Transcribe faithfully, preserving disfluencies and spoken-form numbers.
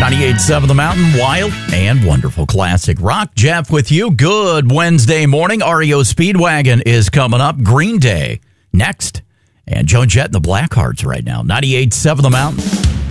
ninety-eight point seven The Mountain, wild and wonderful classic rock. Jeff with you. Good Wednesday morning. R E O Speedwagon is coming up. Green Day next. And Joan Jett and the Blackhearts right now. ninety-eight point seven The Mountain.